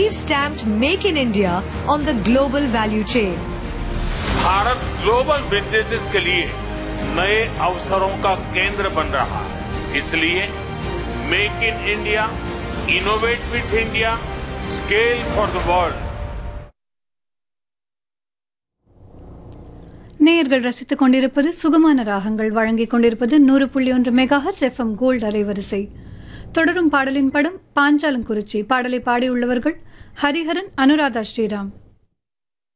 we've stamped Make in India on the global value chain. Bharat global businesses के लिए नए अवसरों का केंद्र बन रहा है। इसलिए make in India, innovate with India, scale for the world. நேயர்கள் ரசித்துக் கொண்டிருப்பது சுகமான ராகங்கள் வழங்கிக் கொண்டிருப்பது 100.1 மெகாஹெர்ட்ஸ் எஃப்எம் கோல்ட் அலைவரிசை. தொடரும் பாடலின் படம் பாஞ்சாலங்குறிச்சி. பாடலை பாடியுள்ளவர்கள் ஹரிஹரன், அனுராதா ஸ்ரீராம்.